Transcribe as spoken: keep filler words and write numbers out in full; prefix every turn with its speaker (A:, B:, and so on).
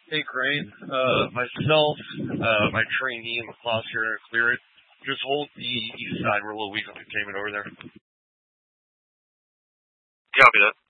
A: Hey, Crane. Uh, myself, uh, my trainee and McCloss here are clear it. Just hold the east side. We're a little weak on containment over there.
B: Copy that.